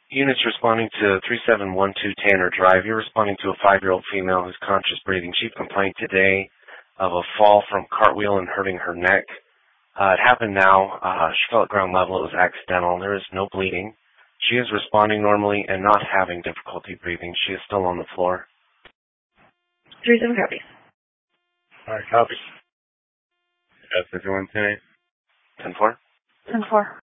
Units responding to 3712 Tanner Drive. You're responding to a 5-year-old female who's conscious breathing. Chief complaint today of a fall from cartwheel and hurting her neck. It happened now. She fell at ground level. It was accidental. There is no bleeding. She is responding normally and not having difficulty breathing. She is still on the floor. 37 copy. All right, copy. That's 51 10. 10-4. 10-4.